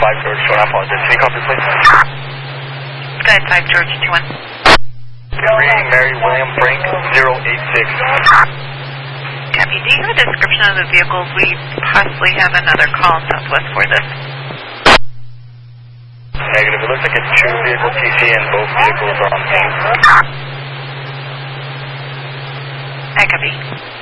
5 George 2-1, I apologize. Can you copy, please? Sky 5 George 2-1. Reading Mary William Frank 086. Copy. Do you have a description of the vehicles? We possibly have another call in Southwest for this. Negative. It looks like it's 2-vehicle TC and both vehicles are on scene. I copy.